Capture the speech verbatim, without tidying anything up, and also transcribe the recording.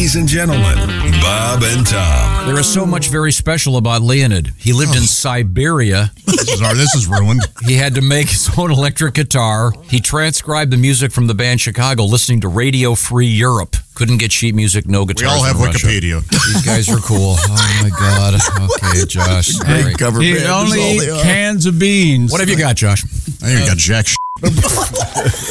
Ladies and gentlemen, Bob and Tom. There is so much very special about Leonid. He lived in Siberia. This is our, this is ruined. He had to make his own electric guitar. He transcribed the music from the band Chicago, listening to Radio Free Europe. Couldn't get sheet music, no guitars. We all have in Russia. Wikipedia. These guys are cool. Oh, my God. Okay, Josh. All right. Cover He band is only all eat they are. cans of beans. What have you got, Josh? I ain't got jack shit.